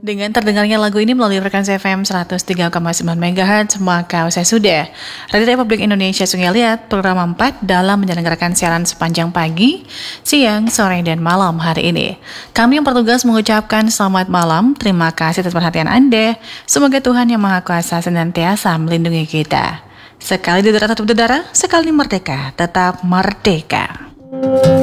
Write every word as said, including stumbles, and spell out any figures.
Dengan terdengarnya lagu ini melalui frekuensi F M seratus tiga koma sembilan megahertz, maka usai sudah Radio Republik Indonesia Sungai Liat program empat dalam menyelenggarakan siaran sepanjang pagi, siang, sore, dan malam hari ini. Kami yang bertugas mengucapkan selamat malam, terima kasih atas perhatian Anda. Semoga Tuhan Yang Maha Kuasa senantiasa melindungi kita. Sekali di darah tetap di darah, sekali merdeka tetap merdeka.